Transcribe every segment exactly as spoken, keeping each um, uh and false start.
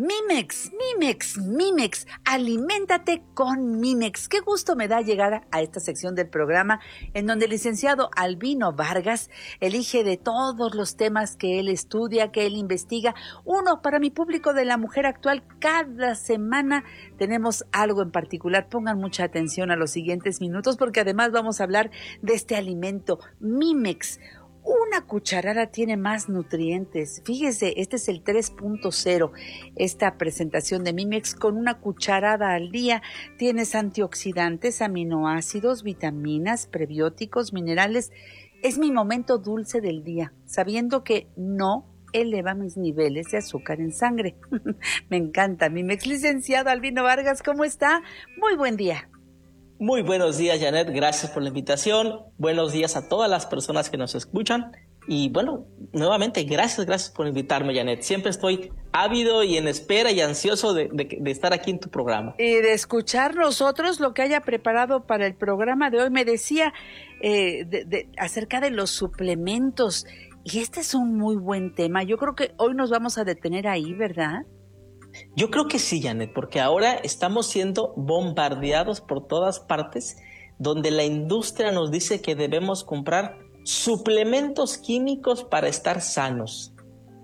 Mimex, Mimex, Mimex, aliméntate con Mimex. Qué gusto me da llegar a esta sección del programa en donde el licenciado Albino Vargas elige de todos los temas que él estudia, que él investiga, uno para mi público de la mujer actual. Cada semana tenemos algo en particular. Pongan mucha atención a los siguientes minutos porque además vamos a hablar de este alimento, Mimex. Una cucharada tiene más nutrientes. Fíjese, este es el tres punto cero. Esta presentación de Mimex con una cucharada al día tienes antioxidantes, aminoácidos, vitaminas, prebióticos, minerales. Es mi momento dulce del día, sabiendo que no eleva mis niveles de azúcar en sangre. Me encanta Mimex. Licenciado Albino Vargas, ¿cómo está? Muy buen día. Muy buenos días, Janet. Gracias por la invitación. Buenos días a todas las personas que nos escuchan. Y bueno, nuevamente, gracias, gracias por invitarme, Janet. Siempre estoy ávido y en espera y ansioso de, de, de estar aquí en tu programa. Y de escuchar nosotros lo que haya preparado para el programa de hoy. Me decía eh, de, de, acerca de los suplementos. Y este es un muy buen tema. Yo creo que hoy nos vamos a detener ahí, ¿verdad? Yo creo que sí, Janet, porque ahora estamos siendo bombardeados por todas partes, donde la industria nos dice que debemos comprar suplementos químicos para estar sanos.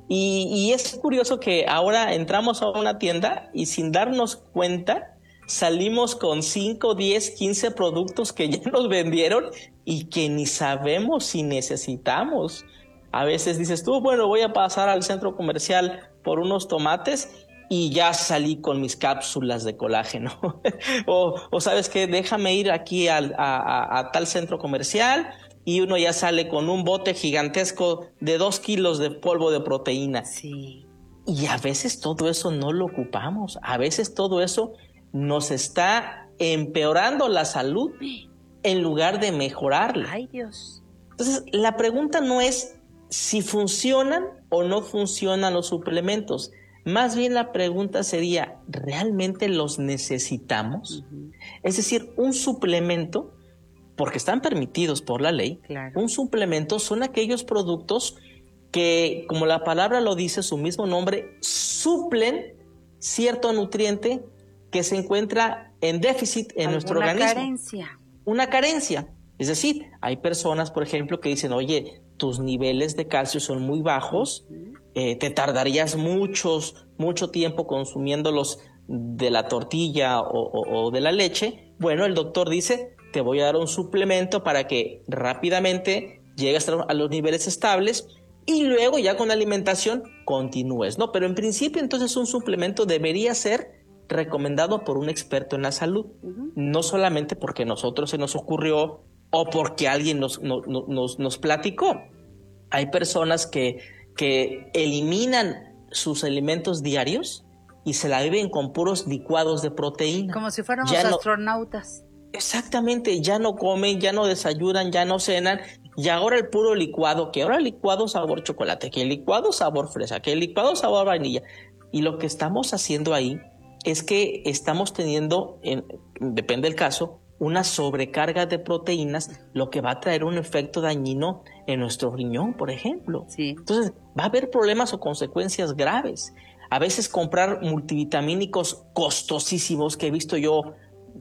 Y, y es curioso que ahora entramos a una tienda y sin darnos cuenta salimos con cinco, diez, quince productos que ya nos vendieron y que ni sabemos si necesitamos. A veces dices tú, bueno, voy a pasar al centro comercial por unos tomates y ya salí con mis cápsulas de colágeno. o, o sabes qué, déjame ir aquí al, a, a, a tal centro comercial y uno ya sale con un bote gigantesco de dos kilos de polvo de proteína. Sí. Y a veces todo eso no lo ocupamos. A veces todo eso nos está empeorando la salud en lugar de mejorarla. Ay, Dios. Entonces, la pregunta no es si funcionan o no funcionan los suplementos. Más bien la pregunta sería, ¿realmente los necesitamos? Uh-huh. Es decir, un suplemento, porque están permitidos por la ley, claro. Un suplemento son aquellos productos que, como la palabra lo dice, su mismo nombre, suplen cierto nutriente que se encuentra en déficit en nuestro organismo. Una carencia. Una carencia. Es decir, hay personas, por ejemplo, que dicen, oye, tus niveles de calcio son muy bajos, uh-huh. eh, te tardarías muchos, mucho tiempo consumiéndolos de la tortilla o, o, o de la leche. Bueno, el doctor dice, te voy a dar un suplemento para que rápidamente llegues a los niveles estables y luego ya con la alimentación continúes, ¿no? Pero en principio, entonces, un suplemento debería ser recomendado por un experto en la salud, uh-huh. no solamente porque a nosotros se nos ocurrió o porque alguien nos, nos, nos, nos platicó. Hay personas que, que eliminan sus alimentos diarios y se la viven con puros licuados de proteína. Como si fuéramos ya astronautas. No, exactamente, ya no comen, ya no desayunan, ya no cenan. Y ahora el puro licuado, que ahora el licuado sabor chocolate, que el licuado sabor fresa, que el licuado sabor vainilla. Y lo que estamos haciendo ahí es que estamos teniendo, en, depende del caso, una sobrecarga de proteínas, lo que va a traer un efecto dañino en nuestro riñón, por ejemplo. Sí. Entonces, va a haber problemas o consecuencias graves. A veces comprar multivitamínicos costosísimos, que he visto yo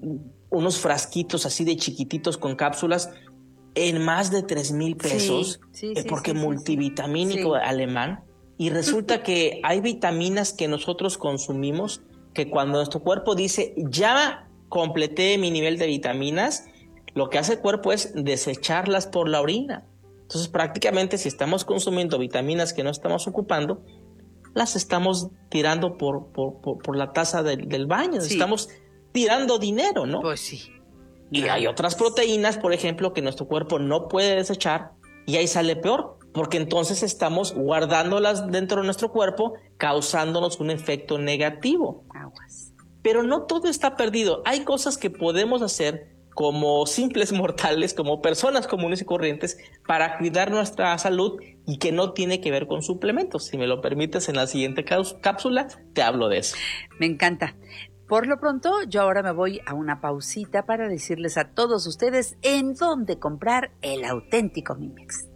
unos frasquitos así de chiquititos con cápsulas en más de tres mil pesos, sí, sí, sí, porque sí, multivitamínico sí. alemán, y resulta que hay vitaminas que nosotros consumimos que cuando nuestro cuerpo dice, ya completé mi nivel de vitaminas, lo que hace el cuerpo es desecharlas por la orina. Entonces, prácticamente, si estamos consumiendo vitaminas que no estamos ocupando, las estamos tirando por, por, por, por la taza del, del baño. Sí. Estamos tirando dinero, ¿no? Pues sí. Y no. Hay otras proteínas, por ejemplo, que nuestro cuerpo no puede desechar y ahí sale peor, porque entonces estamos guardándolas dentro de nuestro cuerpo, causándonos un efecto negativo. Aguas. Pero no todo está perdido. Hay cosas que podemos hacer como simples mortales, como personas comunes y corrientes, para cuidar nuestra salud y que no tiene que ver con suplementos. Si me lo permites, en la siguiente cápsula te hablo de eso. Me encanta. Por lo pronto, yo ahora me voy a una pausita para decirles a todos ustedes en dónde comprar el auténtico Mimex.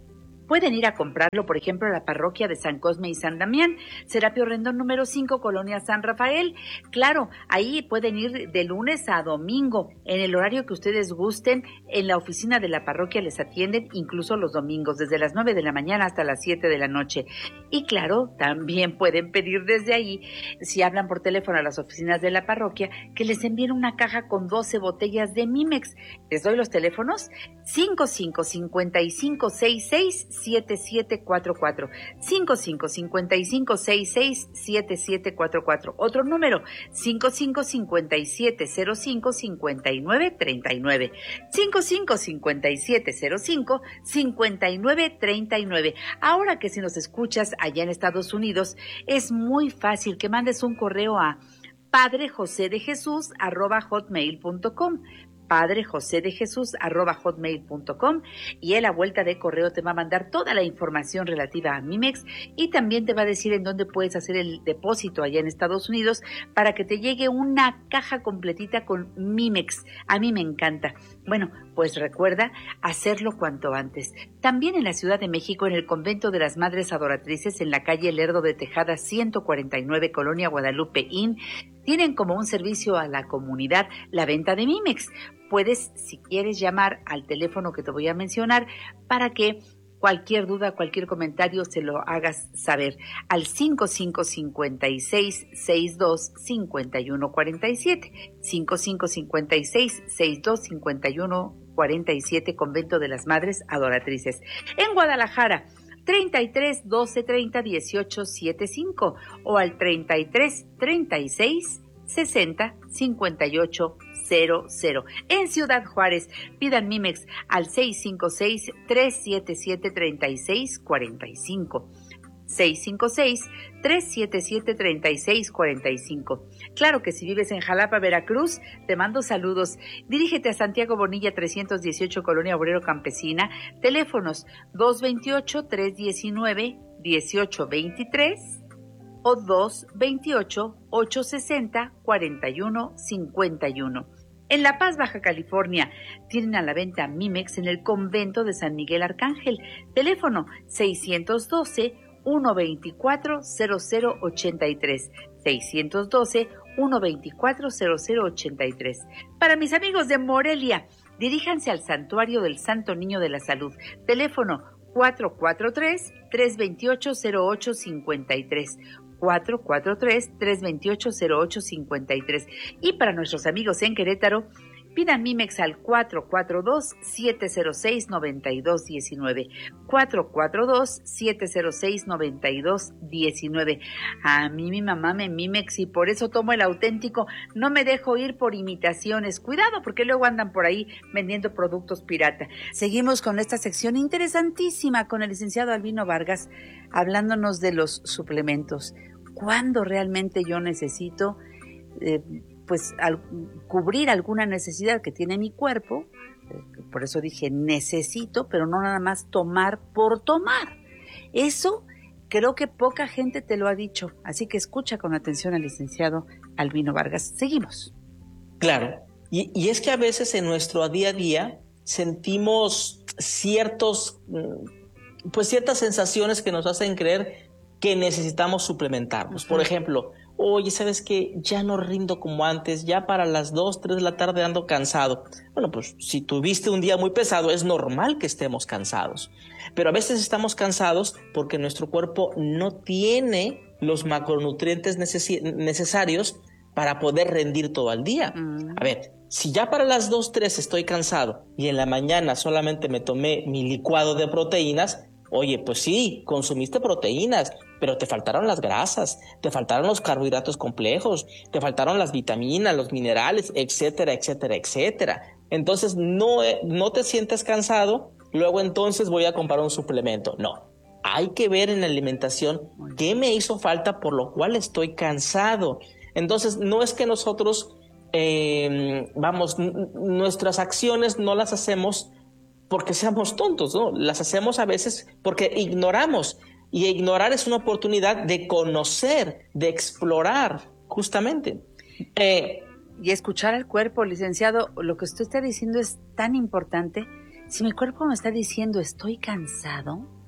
Pueden ir a comprarlo, por ejemplo, a la parroquia de San Cosme y San Damián, Serapio Rendón número cinco, Colonia San Rafael. Claro, ahí pueden ir de lunes a domingo, en el horario que ustedes gusten. En la oficina de la parroquia les atienden, incluso los domingos, desde las nueve de la mañana hasta las siete de la noche. Y claro, también pueden pedir desde ahí, si hablan por teléfono a las oficinas de la parroquia, que les envíen una caja con doce botellas de Mimex. Les doy los teléfonos: cinco cinco cinco cinco seis seis siete siete cuatro cuatro, cinco cinco cinco cinco seis seis siete siete cuatro cuatro. Otro número: cinco cinco cinco siete cero cinco cinco nueve tres nueve, cinco cinco cinco siete cero cinco cinco nueve tres nueve. Ahora que si nos escuchas allá en Estados Unidos, es muy fácil que mandes un correo a padrejosedejesús arroba hotmail punto com, padrejosedejesús arroba hotmail punto com, y él a vuelta de correo te va a mandar toda la información relativa a Mimex y también te va a decir en dónde puedes hacer el depósito allá en Estados Unidos para que te llegue una caja completita con Mimex. A mí me encanta. Bueno, pues recuerda hacerlo cuanto antes. También en la Ciudad de México, en el Convento de las Madres Adoratrices, en la calle Lerdo de Tejada ciento cuarenta y nueve, Colonia Guadalupe Inn, tienen como un servicio a la comunidad la venta de Mimex. Puedes, si quieres, llamar al teléfono que te voy a mencionar para que cualquier duda, cualquier comentario se lo hagas saber al cinco cinco cinco seis seis dos cinco uno cuatro siete, cinco cinco cinco seis seis dos cinco uno cuatro siete, Convento de las Madres Adoratrices. En Guadalajara, treinta y tres doce treinta dieciocho setenta y cinco o al treinta y tres treinta y seis sesenta cincuenta y ocho cero cero. En Ciudad Juárez, pidan Mimex al seis cinco seis tres siete siete tres seis cuatro cinco. seis cinco seis tres siete siete tres seis cuatro cinco. Claro que si vives en Jalapa, Veracruz, te mando saludos. Dirígete a Santiago Bonilla trescientos dieciocho, Colonia Obrero Campesina. Teléfonos dos veintiocho tres diecinueve dieciocho veintitrés o dos veintiocho ocho sesenta cuarenta y uno cincuenta y uno. En La Paz, Baja California, tienen a la venta Mimex en el Convento de San Miguel Arcángel. Teléfono seiscientos doce uno veinticuatro cero cero ochenta y tres, seiscientos doce uno veinticuatro cero cero ochenta y tres. Para mis amigos de Morelia, diríjanse al Santuario del Santo Niño de la Salud. Teléfono cuatro cuatro tres tres veintiocho cero ocho cincuenta y tres, cuatro cuatro tres tres veintiocho cero ocho cincuenta y tres. Y para nuestros amigos en Querétaro, pidan Mimex al cuatro cuatro dos siete cero seis nueve dos uno nueve, cuatro cuatro dos siete cero seis nueve dos uno nueve. A mí mi mamá me Mimex y por eso tomo el auténtico. No me dejo ir por imitaciones. Cuidado, porque luego andan por ahí vendiendo productos pirata. Seguimos con esta sección interesantísima con el licenciado Albino Vargas, hablándonos de los suplementos. ¿Cuándo realmente yo necesito eh, pues al, cubrir alguna necesidad que tiene mi cuerpo? Eh, por eso dije necesito, pero no nada más tomar por tomar. Eso creo que poca gente te lo ha dicho, así que escucha con atención al licenciado Albino Vargas. Seguimos. Claro, y, y es que a veces en nuestro día a día sentimos ciertos, pues ciertas sensaciones que nos hacen creer que necesitamos suplementarnos. Uh-huh. Por ejemplo, oye, ¿sabes qué? Ya no rindo como antes, ya para las dos, tres de la tarde ando cansado. Bueno, pues si tuviste un día muy pesado, es normal que estemos cansados. Pero a veces estamos cansados porque nuestro cuerpo no tiene los macronutrientes neces- necesarios para poder rendir todo el día. Uh-huh. A ver, si ya para las dos, tres estoy cansado y en la mañana solamente me tomé mi licuado de proteínas, oye, pues sí, consumiste proteínas, pero te faltaron las grasas, te faltaron los carbohidratos complejos, te faltaron las vitaminas, los minerales, etcétera, etcétera, etcétera. Entonces, no, no te sientes cansado, luego entonces voy a comprar un suplemento. No, hay que ver en la alimentación qué me hizo falta por lo cual estoy cansado. Entonces, no es que nosotros, eh, vamos, n- nuestras acciones no las hacemos porque seamos tontos, ¿no? Las hacemos a veces porque ignoramos. Y ignorar es una oportunidad de conocer, de explorar, justamente. Eh, y escuchar al cuerpo, licenciado, lo que usted está diciendo es tan importante. Si mi cuerpo me está diciendo estoy cansado,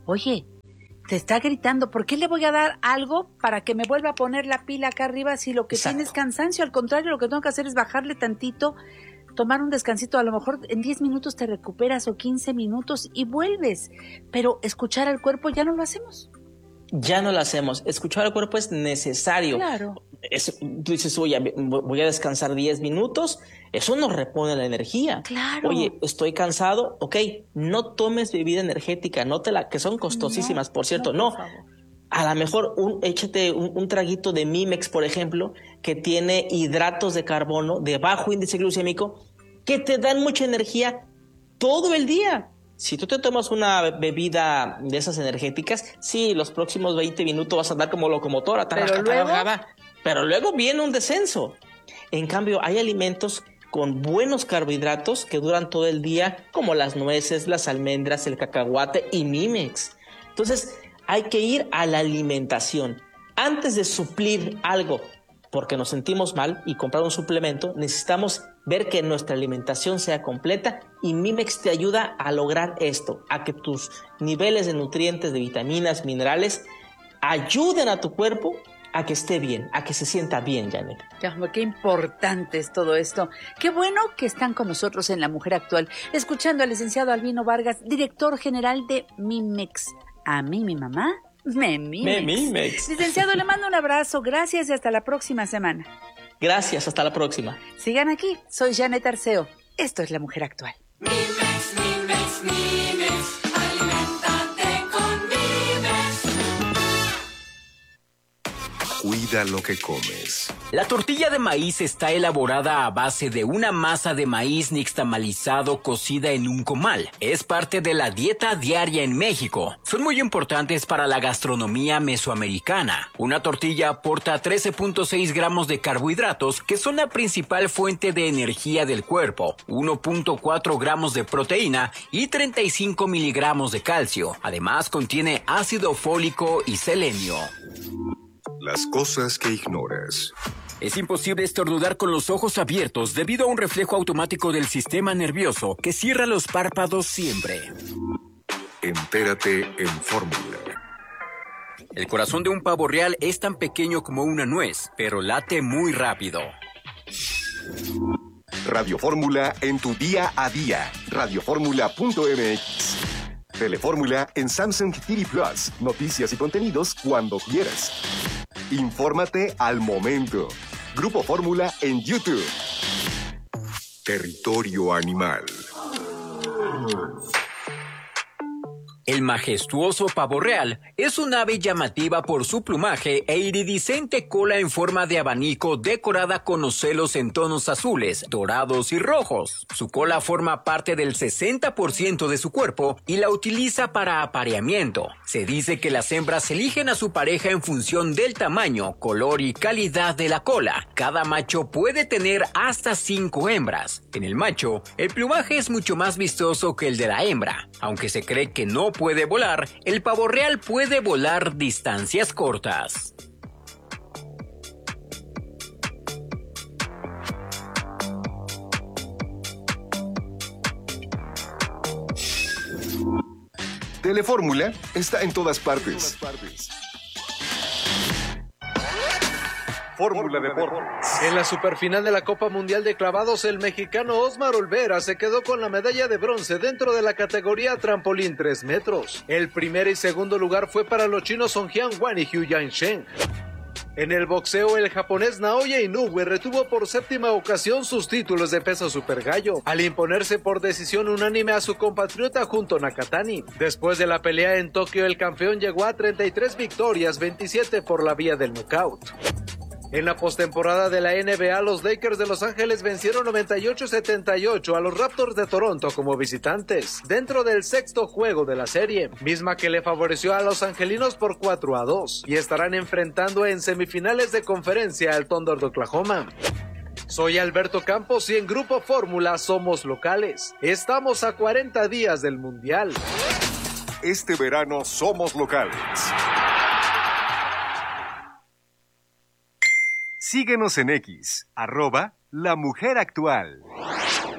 Oye, te está gritando, ¿por qué le voy a dar algo para que me vuelva a poner la pila acá arriba si lo que Exacto. tiene es cansancio? Al contrario, lo que tengo que hacer es bajarle tantito, tomar un descansito, a lo mejor en diez minutos te recuperas o quince minutos y vuelves, pero escuchar al cuerpo ya no lo hacemos. Ya no lo hacemos. Escuchar al cuerpo es necesario. Claro. Es, tú dices, oye, voy a descansar diez minutos, eso nos repone la energía. Claro. Oye, estoy cansado, ok, no tomes bebida energética, no te la, que son costosísimas, No, por cierto, no. no. Por favor. A lo mejor un, échate un, un traguito de Mimex, por ejemplo, que tiene hidratos de carbono de bajo índice glucémico, que te dan mucha energía todo el día. Si tú te tomas una bebida de esas energéticas, sí, los próximos veinte minutos vas a andar como locomotora, Pero tarasca, luego... tarasca, pero luego viene un descenso. En cambio, hay alimentos con buenos carbohidratos que duran todo el día, como las nueces, las almendras, el cacahuate y Mimex. Entonces, hay que ir a la alimentación. Antes de suplir algo porque nos sentimos mal y comprar un suplemento, necesitamos ver que nuestra alimentación sea completa, y Mimex te ayuda a lograr esto, a que tus niveles de nutrientes, de vitaminas, minerales, ayuden a tu cuerpo a que esté bien, a que se sienta bien, Janet. Qué importante es todo esto. Qué bueno que están con nosotros en La Mujer Actual, escuchando al licenciado Albino Vargas, director general de Mimex. A mí, mi mamá, me Mimex. Me Mimex. Licenciado, le mando un abrazo, gracias y hasta la próxima semana. Gracias, hasta la próxima. Sigan aquí, soy Janet Arceo. Esto es La Mujer Actual. Mimex, Mimex, Mimex, aliméntate con Mimex. Cuida lo que comes. La tortilla de maíz está elaborada a base de una masa de maíz nixtamalizado cocida en un comal. Es parte de la dieta diaria en México. Son muy importantes para la gastronomía mesoamericana. Una tortilla aporta trece punto seis gramos de carbohidratos, que son la principal fuente de energía del cuerpo, uno punto cuatro gramos de proteína y treinta y cinco miligramos de calcio. Además, contiene ácido fólico y selenio. Las cosas que ignoras. Es imposible estornudar con los ojos abiertos debido a un reflejo automático del sistema nervioso que cierra los párpados siempre. Entérate en Fórmula. El corazón de un pavo real es tan pequeño como una nuez, pero late muy rápido. Radio Fórmula en tu día a día. radioformula punto m x. Telefórmula en Samsung T V Plus. Noticias y contenidos cuando quieras. Infórmate al momento. Grupo Fórmula en YouTube. Territorio Animal. El majestuoso pavo real es un ave llamativa por su plumaje e iridiscente cola en forma de abanico decorada con ocelos en tonos azules, dorados y rojos. Su cola forma parte del sesenta por ciento de su cuerpo y la utiliza para apareamiento. Se dice que las hembras eligen a su pareja en función del tamaño, color y calidad de la cola. Cada macho puede tener hasta cinco hembras. En el macho, el plumaje es mucho más vistoso que el de la hembra. Aunque se cree que no puede volar, el pavo real puede volar distancias cortas. Telefórmula está en todas partes. Fórmula Deportes. En la superfinal de la Copa Mundial de Clavados, el mexicano Osmar Olvera se quedó con la medalla de bronce dentro de la categoría trampolín tres metros. El primer y segundo lugar fue para los chinos Song Hyun-wan y Hu Yan-sheng. En el boxeo, el japonés Naoya Inoue retuvo por séptima ocasión sus títulos de peso super gallo, al imponerse por decisión unánime a su compatriota Junto Nakatani. Después de la pelea en Tokio, el campeón llegó a treinta y tres victorias, veintisiete por la vía del nocaut. En la postemporada de la N B A, los Lakers de Los Ángeles vencieron noventa y ocho a setenta y ocho a los Raptors de Toronto como visitantes, dentro del sexto juego de la serie, misma que le favoreció a los angelinos por cuatro a dos, y estarán enfrentando en semifinales de conferencia al Thunder de Oklahoma. Soy Alberto Campos y en Grupo Fórmula somos locales. Estamos a cuarenta días del Mundial. Este verano somos locales. Síguenos en X, arroba La Mujer Actual.